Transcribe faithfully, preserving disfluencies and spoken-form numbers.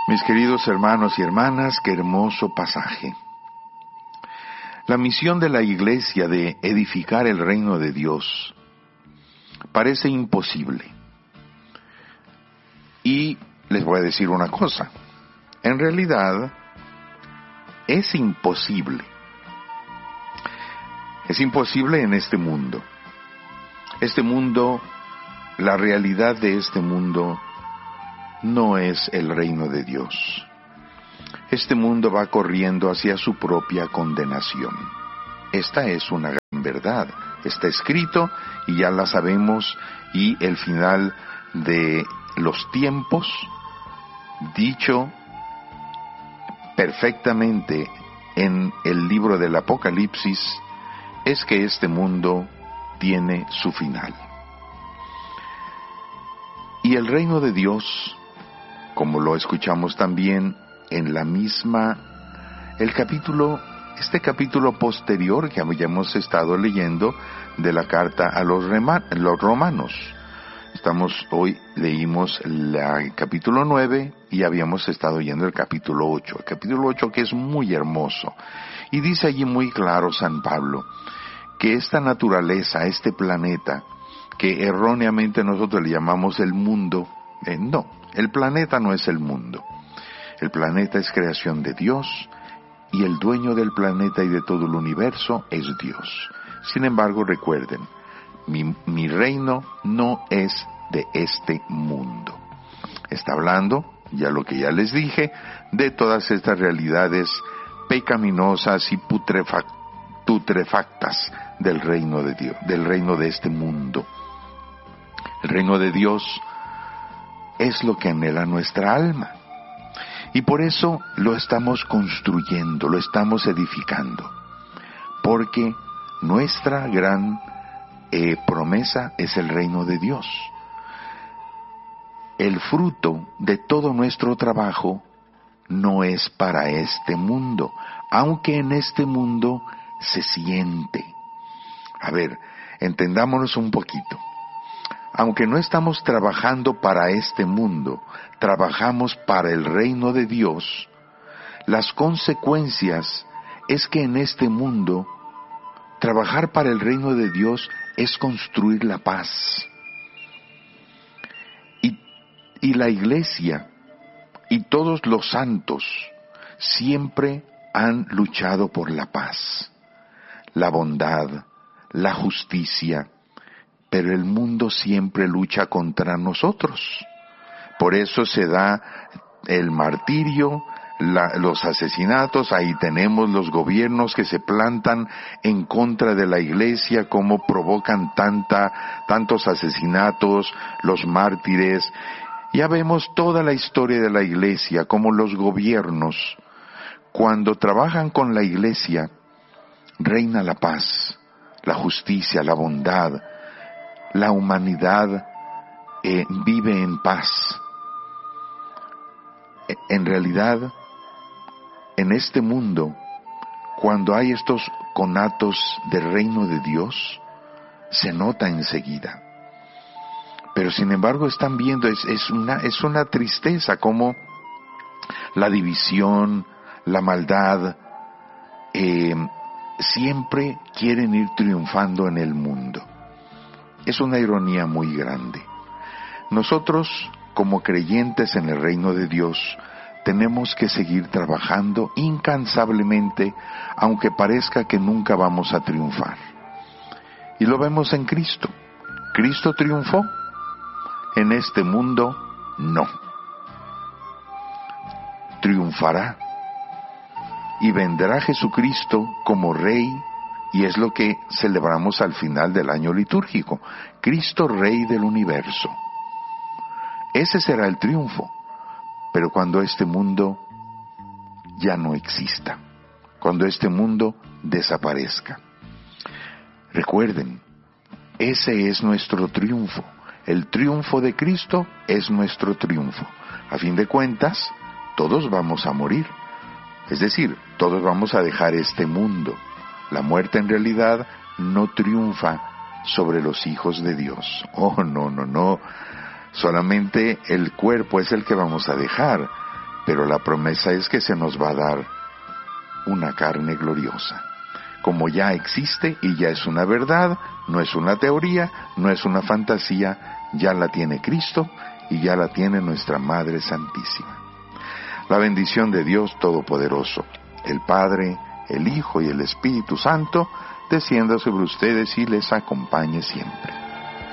Mis queridos hermanos y hermanas, qué hermoso pasaje. La misión de la Iglesia de edificar el reino de Dios parece imposible. Y les voy a decir una cosa, en realidad es imposible. Es imposible en este mundo. Este mundo, la realidad de este mundo no es el reino de Dios. Este mundo va corriendo hacia su propia condenación. Esta es una gran verdad. Está escrito y ya la sabemos, y el final de los tiempos, dicho perfectamente en el libro del Apocalipsis, es que este mundo tiene su final. Y el reino de Dios, como lo escuchamos también en la misma, el capítulo, este capítulo posterior que habíamos estado leyendo de la carta a los, rema, los romanos. Estamos, hoy leímos la, el capítulo nueve y habíamos estado oyendo el capítulo ocho. El capítulo ocho, que es muy hermoso. Y dice allí muy claro San Pablo que esta naturaleza, este planeta, que erróneamente nosotros le llamamos el mundo, eh, no, el planeta no es el mundo. El planeta es creación de Dios y el dueño del planeta y de todo el universo es Dios. Sin embargo, recuerden, mi, mi reino no es de este mundo. Está hablando, ya lo que ya les dije, de todas estas realidades pecaminosas y putrefactas putrefactas del reino de Dios, del reino de este mundo. El reino de Dios es lo que anhela nuestra alma. Y por eso lo estamos construyendo, lo estamos edificando. Porque nuestra gran eh, promesa es el reino de Dios. El fruto de todo nuestro trabajo no es para este mundo, aunque en este mundo se siente. A ver, entendámonos un poquito. Aunque no estamos trabajando para este mundo, trabajamos para el reino de Dios, las consecuencias es que en este mundo, trabajar para el reino de Dios es construir la paz. Y, y la Iglesia y todos los santos siempre han luchado por la paz, la bondad, la justicia, pero el mundo siempre lucha contra nosotros. Por eso se da el martirio, la, los asesinatos, ahí tenemos los gobiernos que se plantan en contra de la Iglesia, cómo provocan tanta, tantos asesinatos, los mártires. Ya vemos toda la historia de la Iglesia, cómo los gobiernos, cuando trabajan con la Iglesia, reina la paz, la justicia, la bondad, la humanidad eh, vive en paz. En realidad, en este mundo, cuando hay estos conatos del reino de Dios, se nota enseguida. Pero sin embargo están viendo, es, es, una, es una tristeza como la división, la maldad, eh, siempre quieren ir triunfando en el mundo. Es una ironía muy grande. Nosotros, como creyentes en el reino de Dios, tenemos que seguir trabajando incansablemente, aunque parezca que nunca vamos a triunfar. Y lo vemos en Cristo. ¿Cristo triunfó? En este mundo, no. Triunfará. Y vendrá Jesucristo como Rey, y es lo que celebramos al final del año litúrgico. Cristo Rey del universo. Ese será el triunfo. Pero cuando este mundo ya no exista, cuando este mundo desaparezca. Recuerden, ese es nuestro triunfo. El triunfo de Cristo es nuestro triunfo. A fin de cuentas, todos vamos a morir. Es decir, todos vamos a dejar este mundo. La muerte en realidad no triunfa sobre los hijos de Dios. Oh, no, no, no. Solamente el cuerpo es el que vamos a dejar, pero la promesa es que se nos va a dar una carne gloriosa, como ya existe y ya es una verdad, no es una teoría, no es una fantasía, ya la tiene Cristo y ya la tiene nuestra Madre Santísima. La bendición de Dios Todopoderoso, el Padre, el Hijo y el Espíritu Santo, descienda sobre ustedes y les acompañe siempre.